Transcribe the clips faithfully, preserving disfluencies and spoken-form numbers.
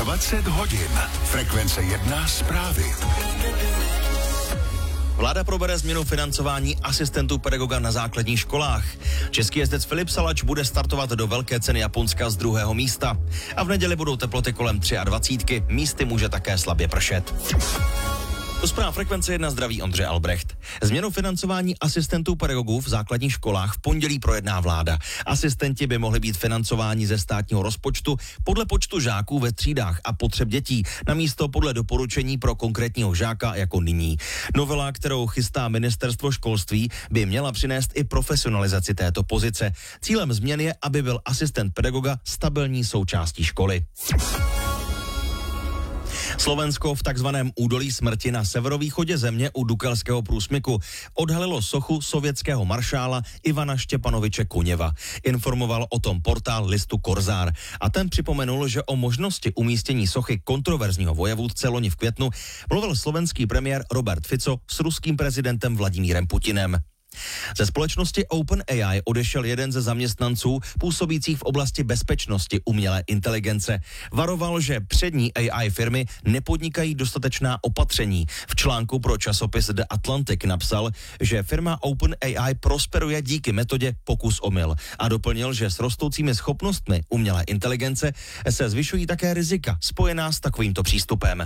dvacet hodin. Frekvence jedna zprávy. Vláda probere změnu financování asistentů pedagoga na základních školách. Český jezdec Filip Salač bude startovat do velké ceny Japonska z druhého místa. A v neděli budou teploty kolem dvacet tři, místy může také slabě pršet. Do zpráv Frekvence jedna zdraví Ondřej Albrecht. Změnu financování asistentů pedagogů v základních školách v pondělí projedná vláda. Asistenti by mohli být financováni ze státního rozpočtu podle počtu žáků ve třídách a potřeb dětí, namísto podle doporučení pro konkrétního žáka jako nyní. Novela, kterou chystá ministerstvo školství, by měla přinést i profesionalizaci této pozice. Cílem změn je, aby byl asistent pedagoga stabilní součástí školy. Slovensko v takzvaném údolí smrti na severovýchodě země u Dukelského průsmyku odhalilo sochu sovětského maršála Ivana Štěpanoviče Koněva. Informoval o tom portál listu Korzár a ten připomenul, že o možnosti umístění sochy kontroverzního vojevůdce loni v květnu mluvil slovenský premiér Robert Fico s ruským prezidentem Vladimírem Putinem. Ze společnosti OpenAI odešel jeden ze zaměstnanců působících v oblasti bezpečnosti umělé inteligence. Varoval, že přední A I firmy nepodnikají dostatečná opatření. V článku pro časopis The Atlantic napsal, že firma OpenAI prosperuje díky metodě pokus-omyl a doplnil, že s rostoucími schopnostmi umělé inteligence se zvyšují také rizika spojená s takovýmto přístupem.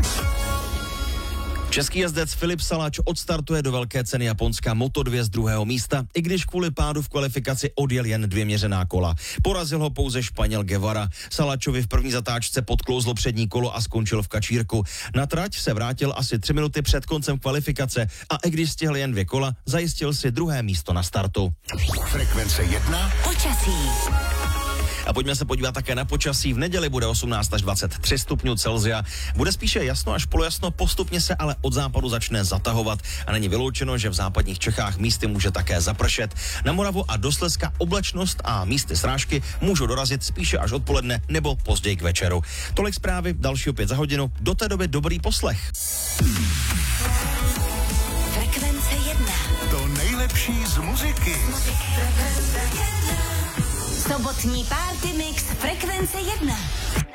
Český jezdec Filip Salač odstartuje do velké ceny Japonska Moto dva z druhého místa, i když kvůli pádu v kvalifikaci odjel jen dvě měřená kola. Porazil ho pouze Španěl Guevara. Salačovi v první zatáčce podklouzlo přední kolo a skončil v kačírku. Na trať se vrátil asi tři minuty před koncem kvalifikace a i když stihl jen dvě kola, zajistil si druhé místo na startu. Frekvence jedna. Počasí. A pojďme se podívat také na počasí. V neděli bude osmnáct až dvacet tři stupňů Celsia. Bude spíše jasno až polojasno, postupně se ale od západu začne zatahovat a není vyloučeno, že v západních Čechách místy může také zapršet. Na Moravu a do Slezska oblačnost a místy srážky můžou dorazit spíše až odpoledne nebo později k večeru. Tolik zprávy, další opět za hodinu. Do té doby dobrý poslech. Frekvence jedna. To nejlepší z muziky. Sobotní party mix Frekvence jedna.